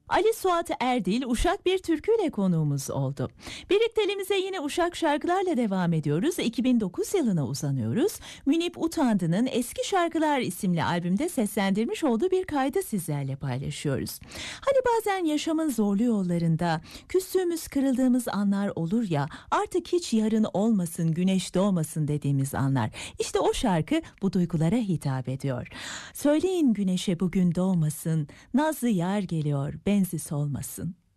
Ali Suat Erdil Uşak bir türküyle konuğumuz oldu. Birlikteliğimize yine Uşak şarkılarla devam ediyoruz. 2009 yılına uzanıyoruz. Münip Utandı'nın Eski Şarkılar isimli albümde seslendirmiş olduğu bir kaydı sizlerle paylaşıyoruz. Hani bazen yaşamın zorlu yollarında küstüğümüz, kırıldığımız anlar olur ya, artık hiç yarın olmasın, güneş doğmasın dediğimiz anlar. İşte o şarkı bu duygulara hitap ediyor. Söyleyin güneşe bugün doğmasın, nazlı yar geliyor, benzi solmasın.